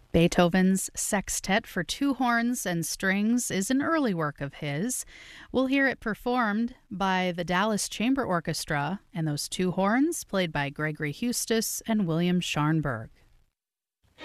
Beethoven's Sextet for Two Horns and Strings is an early work of his. We'll hear it performed by the Dallas Chamber Orchestra and those two horns played by Gregory Hustis and William Scharnberg.